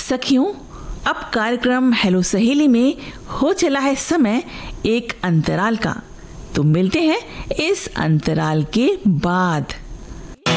सखियों, अब कार्यक्रम हेलो सहेली में हो चला है समय एक अंतराल का, तो मिलते हैं इस अंतराल के बाद।